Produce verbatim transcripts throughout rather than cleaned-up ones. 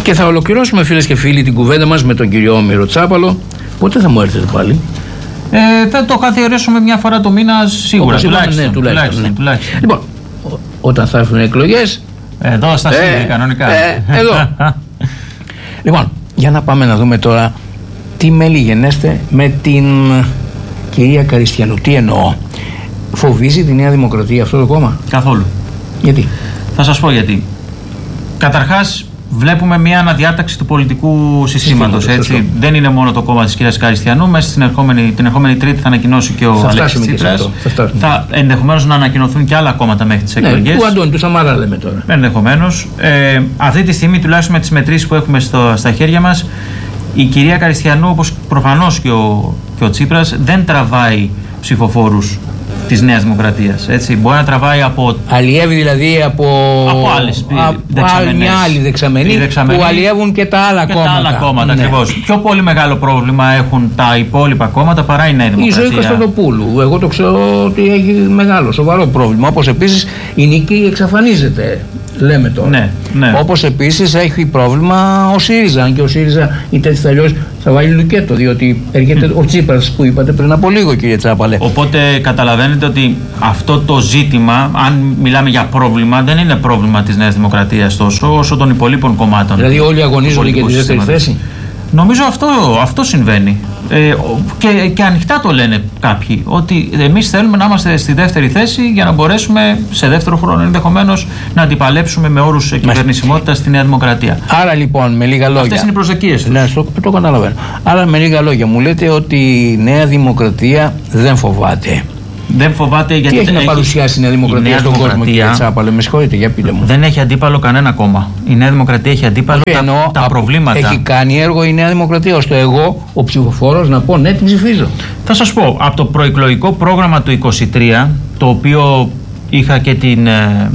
Και θα ολοκληρώσουμε, φίλες και φίλοι, την κουβέντα μας με τον κύριο Όμηρο Τσάπαλο. Πότε θα μου έρθετε πάλι? Ε, θα το καθιερώσουμε μια φορά το μήνα σίγουρα. Τουλάχιστον, ναι, τουλάχιστον, τουλάχιστον, ναι. τουλάχιστον. Λοιπόν, όταν θα έρθουν οι εκλογές. Εδώ στα Σύντρη, κανονικά. Ε, εδώ. Λοιπόν, για να πάμε να δούμε τώρα τι μέλη γενέστε με την κυρία Καριστιανού. Τι εννοώ? Φοβίζει τη Νέα Δημοκρατία αυτό το κόμμα? Καθόλου. Γιατί? Θα σας πω γιατί. Καταρχάς, βλέπουμε μια αναδιάταξη του πολιτικού συστήματος. Έτσι. Δεν είναι μόνο το κόμμα της κυρίας Καριστιανού. Μέσα στην ερχόμενη, την ερχόμενη Τρίτη θα ανακοινώσει και ο Αλέξης Τσίπρας. Θα, θα ενδεχομένως να ανακοινωθούν και άλλα κόμματα μέχρι τις εκλογές. Ναι, του Αντώνη, του Σαμαρά λέμε τώρα. Ενδεχομένως. Ε, αυτή τη στιγμή, τουλάχιστον με τις μετρήσεις που έχουμε στο, στα χέρια μας, η κυρία Καριστιανού, όπως προφανώς και ο, και ο Τσίπρας, δεν τραβάει ψηφοφόρους της Νέας Δημοκρατίας. Έτσι. Μπορεί να τραβάει από. Αλλιεύει δηλαδή από. Από άλλες δεξαμενές. Μια άλλη δεξαμενή, δεξαμενή που αλλιεύουν και τα άλλα και κόμματα. Τα άλλα κόμματα, ναι. Ακριβώς. Πιο πολύ μεγάλο πρόβλημα έχουν τα υπόλοιπα κόμματα παρά η Νέα Δημοκρατία. Η Ζωή Κωνσταντοπούλου. Εγώ το ξέρω ότι έχει μεγάλο, σοβαρό πρόβλημα. Όπως επίσης η Νίκη εξαφανίζεται. Λέμε τώρα. Ναι, ναι. Όπως επίσης έχει πρόβλημα ο ΣΥΡΙΖΑ. Αν και ο ΣΥΡΙΖΑ είτε έτσι αλλιώς θα βάλει λουκέτο, διότι έρχεται mm. ο Τσίπρας που είπατε πριν από λίγο, κύριε Τσάπαλε. Οπότε καταλαβαίνετε ότι αυτό το ζήτημα, αν μιλάμε για πρόβλημα, δεν είναι πρόβλημα της Νέας Δημοκρατίας τόσο όσο των υπολείπων κομμάτων. Δηλαδή όλοι αγωνίζονται για τη δεύτερη θέση. Νομίζω αυτό, αυτό συμβαίνει. Ε, και, και ανοιχτά το λένε κάποιοι, ότι εμείς θέλουμε να είμαστε στη δεύτερη θέση για να μπορέσουμε σε δεύτερο χρόνο ενδεχομένως να αντιπαλέψουμε με όρους κυβερνησιμότητας στη Νέα Δημοκρατία. Άρα λοιπόν, με λίγα λόγια. Αυτές είναι οι προσδοκίες τους. Ναι, το, το καταλαβαίνω. Άρα με λίγα λόγια, μου λέτε ότι η Νέα Δημοκρατία δεν φοβάται. Δεν φοβάται γιατί. Τι έχει να παρουσιάσει η Νέα Δημοκρατία, η Νέα στον Δημοκρατία, κόσμο, κύριε Τσάπαλε? Με συγχωρείτε, για πείτε μου. Δεν έχει αντίπαλο κανένα κόμμα. Η Νέα Δημοκρατία έχει αντίπαλο Όχι, τα, εννοώ, τα προβλήματα. Έχει κάνει έργο η Νέα Δημοκρατία ώστε εγώ, ο ψηφοφόρος, να πω ναι, την ψηφίζω. Θα σας πω, από το προεκλογικό πρόγραμμα του είκοσι τρία, το οποίο είχα και την, ε,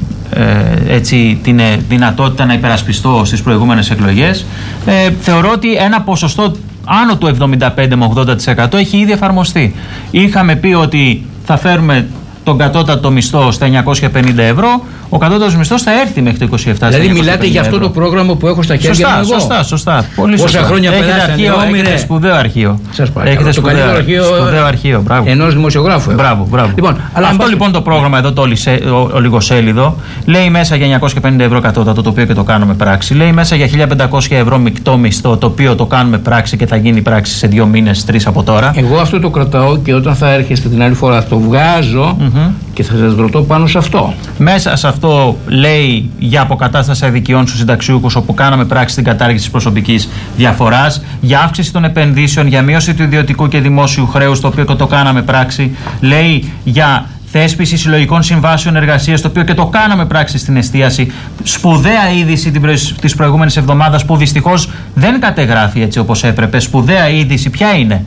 ε, έτσι, την ε, δυνατότητα να υπερασπιστώ στις προηγούμενες εκλογές, ε, θεωρώ ότι ένα ποσοστό άνω του εβδομήντα πέντε με ογδόντα τοις εκατό έχει ήδη εφαρμοστεί. Είχαμε πει ότι θα φέρουμε τον κατώτατο μισθό στα εννιακόσια πενήντα ευρώ, ο κατώτατος μισθός θα έρθει μέχρι το είκοσι επτά. Δηλαδή μιλάτε για αυτό το πρόγραμμα που έχω στα χέρια μου εγώ. Σωστά, σωστά. Πολύ Πόσα σωστά. χρόνια περάσατε? Έχετε σπουδαίο αρχείο. Σας παρακαλώ. Έχετε το σπουδαίο, καλύτερο αρχείο, σπουδαίο αρχείο. Μπράβο. Ενός δημοσιογράφου. Μπράβο, μπράβο. Λοιπόν, αλλά αυτό μπας... λοιπόν το πρόγραμμα εδώ, το ολιγοσέλιδο, λέει μέσα για εννιακόσια πενήντα ευρώ κατώτατο, το οποίο και το κάνουμε πράξη. Λέει μέσα για χίλια πεντακόσια ευρώ μεικτό μισθό, το οποίο το κάνουμε πράξη και θα γίνει πράξη σε δύο μήνες, τρεις από τώρα. Εγώ αυτό το κρατάω και όταν θα έρχεστε την άλλη φορά το βγάζω mm-hmm. και θα σας ρωτώ πάνω σε αυτό. Μέσα σε αυτό λέει για αποκατάσταση αδικιών στους συνταξιούχους, όπου κάναμε πράξη στην κατάργηση της προσωπικής διαφοράς, για αύξηση των επενδύσεων, για μείωση του ιδιωτικού και δημόσιου χρέους, το οποίο και το κάναμε πράξη. Λέει για θέσπιση συλλογικών συμβάσεων εργασίας, το οποίο και το κάναμε πράξη στην εστίαση. Σπουδαία είδηση της προηγούμενης εβδομάδας, που δυστυχώς δεν κατεγράφει έτσι όπως έπρεπε. Σπουδαία είδηση ποια είναι?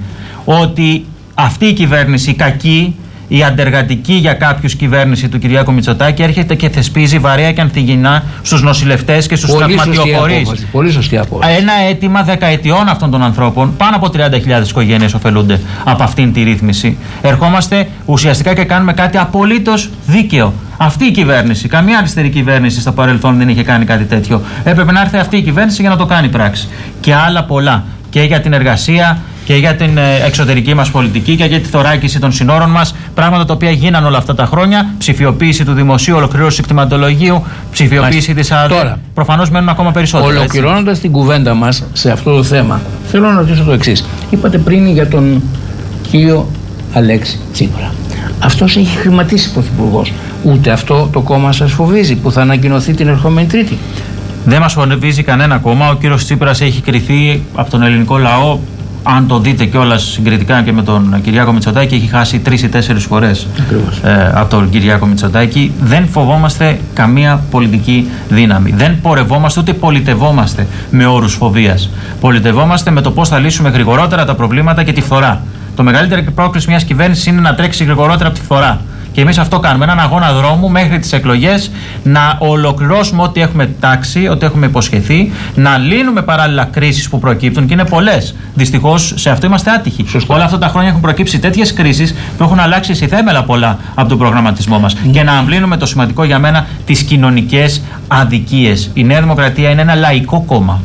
Ότι αυτή η κυβέρνηση κακή, η αντεργατική για κάποιους κυβέρνηση του Κυριάκου Μητσοτάκη, έρχεται και θεσπίζει βαρέα και ανθυγινά στους νοσηλευτές και στους τραυματιοφορείς. Πολύ σωστή απόφαση. Ένα αίτημα δεκαετιών αυτών των ανθρώπων, πάνω από τριάντα χιλιάδες οικογένειες ωφελούνται από αυτήν τη ρύθμιση. Ερχόμαστε ουσιαστικά και κάνουμε κάτι απολύτως δίκαιο. Αυτή η κυβέρνηση, καμία αριστερή κυβέρνηση στο παρελθόν δεν είχε κάνει κάτι τέτοιο. Έπρεπε να έρθει αυτή η κυβέρνηση για να το κάνει πράξη. Και άλλα πολλά. Και για την εργασία και για την εξωτερική μας πολιτική και για τη θωράκιση των συνόρων μας. Πράγματα τα οποία γίνανε όλα αυτά τα χρόνια. Ψηφιοποίηση του δημοσίου, ολοκλήρωση του κτηματολογίου, ψηφιοποίηση της ΑΔΕ. Τώρα, προφανώς μένουν ακόμα περισσότερα. Ολοκληρώνοντας την κουβέντα μας σε αυτό το θέμα, θέλω να ρωτήσω το εξής. Είπατε πριν για τον κύριο Αλέξη Τσίπρα. Αυτός έχει χρηματίσει πρωθυπουργός. Ούτε αυτό το κόμμα σας φοβίζει που θα ανακοινωθεί την ερχόμενη Τρίτη? Δεν μας φοβίζει κανένα κόμμα. Ο κύριος Τσίπρας έχει κριθεί από τον ελληνικό λαό. Αν το δείτε κιόλας συγκριτικά και με τον Κυριάκο Μητσοτάκη, έχει χάσει τρεις ή τέσσερις φορές ε, από τον Κυριάκο Μητσοτάκη. Δεν φοβόμαστε καμία πολιτική δύναμη. Δεν πορευόμαστε ούτε πολιτευόμαστε με όρους φοβίας. Πολιτευόμαστε με το πώς θα λύσουμε γρηγορότερα τα προβλήματα και τη φθορά. Το μεγαλύτερη πρόκληση μιας κυβέρνησης είναι να τρέξει γρηγορότερα από τη φθορά. Και εμείς αυτό κάνουμε, έναν αγώνα δρόμου μέχρι τις εκλογές, να ολοκληρώσουμε ό,τι έχουμε τάξει, ό,τι έχουμε υποσχεθεί, να λύνουμε παράλληλα κρίσεις που προκύπτουν και είναι πολλές. Δυστυχώς σε αυτό είμαστε άτυχοι. Σωστό. Όλα αυτά τα χρόνια έχουν προκύψει τέτοιες κρίσεις που έχουν αλλάξει στη θέμελα πολλά από τον προγραμματισμό μας. Mm. Και να αμβλύνουμε το σημαντικό για μένα, τις κοινωνικές αδικίες. Η Νέα Δημοκρατία είναι ένα λαϊκό κόμμα.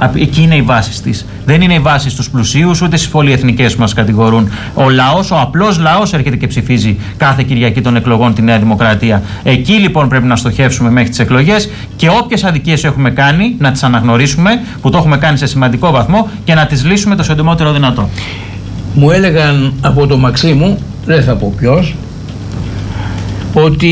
Εκεί είναι η βάση της. Δεν είναι η βάση στους πλουσίους ούτε στις πολυεθνικές που μας κατηγορούν. Ο λαός, ο απλός λαός έρχεται και ψηφίζει κάθε Κυριακή των εκλογών τη Νέα Δημοκρατία. Εκεί λοιπόν πρέπει να στοχεύσουμε μέχρι τις εκλογές και όποιες αδικίες έχουμε κάνει να τις αναγνωρίσουμε, που το έχουμε κάνει σε σημαντικό βαθμό, και να τις λύσουμε το συντομότερο δυνατό. Μου έλεγαν από το Μαξίμου, δεν θα πω ποιος, ότι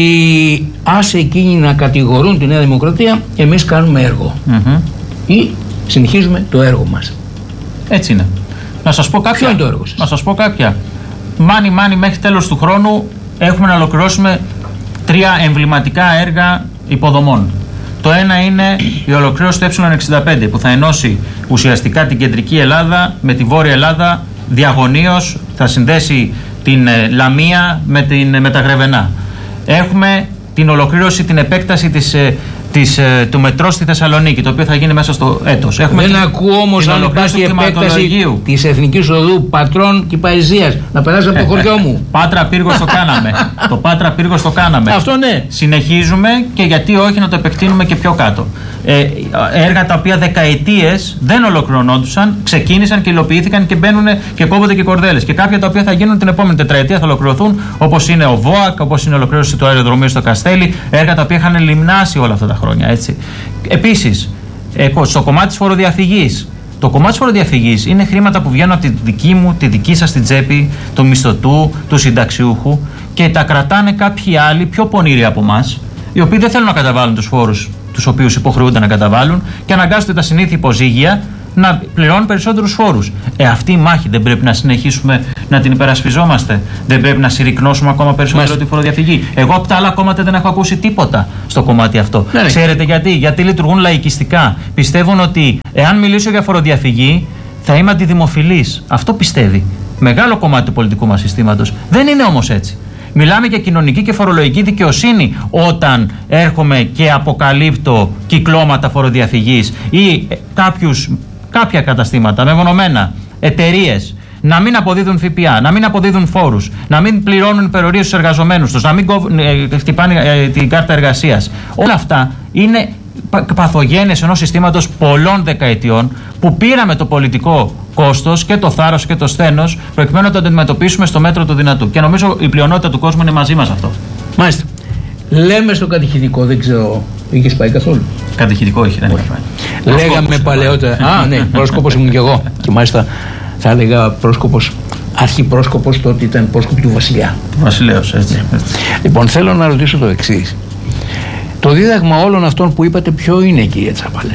άσε εκείνοι να κατηγορούν τη Νέα Δημοκρατία, εμείς κάνουμε έργο. Mm-hmm. Ή συνεχίζουμε το έργο μας. Έτσι είναι. Να σας πω κάποια. Ποιο είναι το έργο σας? Να σας πω κάποια. Μάνι μάνι μέχρι τέλος του χρόνου έχουμε να ολοκληρώσουμε τρία εμβληματικά έργα υποδομών. Το ένα είναι η ολοκλήρωση του ε εξήντα πέντε που θα ενώσει ουσιαστικά την κεντρική Ελλάδα με τη βόρεια Ελλάδα διαγωνίως, θα συνδέσει την ε, Λαμία με, την, με τα Γρεβενά. Έχουμε την ολοκλήρωση, την επέκταση της, της, του μετρό στη Θεσσαλονίκη, το οποίο θα γίνει μέσα στο έτος. Έχουμε Δεν την, ακούω όμως αν υπάρχει επέκταση της Εθνικής Οδού Πατρών και Παϊζίας να περάσει από το χωριό μου. Πάτρα Πύργος το κάναμε. Το Πάτρα Πύργος το κάναμε. Αυτό ναι. Συνεχίζουμε και γιατί όχι να το επεκτείνουμε και πιο κάτω. Ε, έργα τα οποία δεκαετίες δεν ολοκληρωνόντουσαν, ξεκίνησαν και υλοποιήθηκαν και μπαίνουν και κόβονται και κορδέλες. Και κάποια τα οποία θα γίνουν την επόμενη τετραετία θα ολοκληρωθούν, όπως είναι ο ΒΟΑΚ, όπως είναι η ολοκλήρωση του αεροδρομίου στο Καστέλι, έργα τα οποία είχαν λιμνάσει όλα αυτά τα χρόνια. Έτσι. Επίσης, στο κομμάτι της φοροδιαφυγής. Το κομμάτι της φοροδιαφυγής είναι χρήματα που βγαίνουν από τη δική μου, τη δική σας την τσέπη, του μισθωτού, του συνταξιούχου και τα κρατάνε κάποιοι άλλοι πιο πονηροί από εμάς, οι οποίοι δεν θέλουν να καταβάλουν τους φόρους τους οποίους υποχρεούνται να καταβάλουν και αναγκάζονται τα συνήθεια υποζύγια να πληρώνουν περισσότερους φόρους. Ε, αυτή η μάχη δεν πρέπει να συνεχίσουμε να την υπερασπιζόμαστε? Δεν πρέπει να συρρικνώσουμε ακόμα περισσότερο Μάλιστα. τη φοροδιαφυγή? Εγώ από τα άλλα κόμματα δεν έχω ακούσει τίποτα στο κομμάτι αυτό. Ναι, Ξέρετε ναι. γιατί? Γιατί λειτουργούν λαϊκιστικά. Πιστεύουν ότι εάν μιλήσω για φοροδιαφυγή θα είμαι αντιδημοφιλής. Αυτό πιστεύει μεγάλο κομμάτι του πολιτικού μας συστήματος. Δεν είναι όμως έτσι. Μιλάμε για κοινωνική και φορολογική δικαιοσύνη όταν έρχομαι και αποκαλύπτω κυκλώματα φοροδιαφυγής ή κάποιους, κάποια καταστήματα μεμονωμένα, εταιρείες να μην αποδίδουν ΦΠΑ, να μην αποδίδουν φόρους, να μην πληρώνουν υπερορίες στους εργαζομένους τους, να μην ε, χτυπάνε ε, την κάρτα εργασίας. Όλα αυτά είναι παθογένειες ενός συστήματος πολλών δεκαετιών που πήραμε το πολιτικό κόστος και το θάρρος και το σθένος προκειμένου να το αντιμετωπίσουμε στο μέτρο του δυνατού. Και νομίζω η πλειονότητα του κόσμου είναι μαζί μας αυτό. Μάλιστα. Λέμε στο κατηχητικό, δεν ξέρω, είχες πάει καθόλου? Κατηχητικό όχι, δεν είχα πάει. Λέγαμε παλαιότερα. Α, ναι, πρόσκοπος ήμουν κι εγώ. Και μάλιστα θα έλεγα πρόσκοπος, αρχιπρόσκοπος, τότε ήταν πρόσκοπο του Βασιλιά. Βασιλέως, έτσι, έτσι. Λοιπόν, θέλω να ρωτήσω το εξής. Το δίδαγμα όλων αυτών που είπατε ποιο είναι, κύριε Τσάπαλε?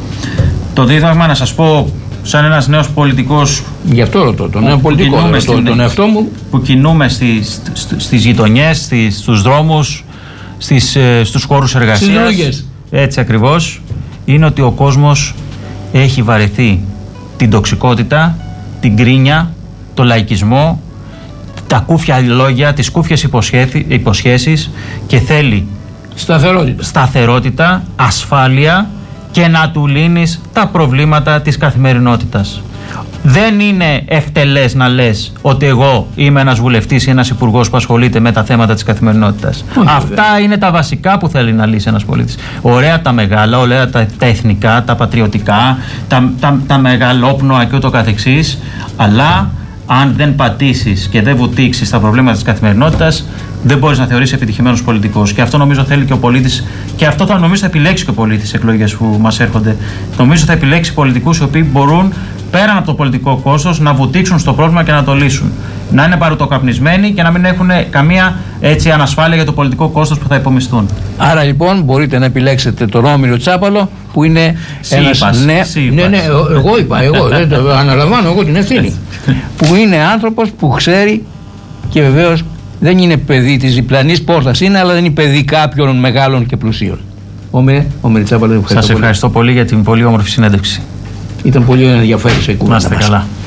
Το δίδαγμα, να σας πω, σαν ένας νέος πολιτικός. Γι' αυτό ρωτώ, τον νέο πολιτικό, ρωτώ, στην, τον εαυτό μου. Που κινούμε στις, στις γειτονιές, στις, στους δρόμους, στις, στους χώρους εργασίας. Έτσι ακριβώς. Είναι ότι ο κόσμος έχει βαρεθεί την τοξικότητα, την κρίνια, το λαϊκισμό, τα κούφια λόγια, τις κούφιες υποσχέσεις και θέλει σταθερότητα, σταθερότητα, ασφάλεια και να του λύνεις τα προβλήματα της καθημερινότητας. Δεν είναι ευτελές να λες ότι εγώ είμαι ένας βουλευτής ή ένας υπουργός που ασχολείται με τα θέματα της καθημερινότητας. Όχι, Αυτά βέβαια. είναι τα βασικά που θέλει να λύσει ένας πολίτης. Ωραία τα μεγάλα, ωραία τα, τα εθνικά, τα πατριωτικά, τα, τα, τα μεγαλόπνοα και ούτω καθεξής, αλλά αν δεν πατήσεις και δεν βουτήξεις τα προβλήματα της καθημερινότητας, δεν μπορείς να θεωρείς επιτυχημένος πολιτικός. Και αυτό νομίζω θέλει και ο πολίτης, και αυτό θα νομίζω θα επιλέξει και ο πολίτης στις εκλογές που μας έρχονται. Νομίζω θα επιλέξει πολιτικούς οι οποίοι μπορούν πέραν από το πολιτικό κόστος να βουτήξουν στο πρόβλημα και να το λύσουν. Να είναι παρουτοκαπνισμένοι και να μην έχουν καμία έτσι ανασφάλεια για το πολιτικό κόστος που θα υπομισθούν. Άρα λοιπόν μπορείτε να επιλέξετε τον Όμηρο Τσάπαλο που είναι ένας. Ναι, ναι, ναι, εγώ είπα, εγώ δεν το αναλαμβάνω εγώ την ευθύνη. Που είναι άνθρωπος που ξέρει και βεβαίως δεν είναι παιδί της διπλανής πόρτας, είναι, αλλά δεν είναι παιδί κάποιων μεγάλων και πλουσίων. Όμηρε, Όμηρε Τσάπαλο, ευχαριστώ. Σας ευχαριστώ πολύ. πολύ για την πολύ όμορφη συνέντευξη. Ήταν πολύ ενδιαφέρουσα η κουβέντα μας. Να είστε καλά.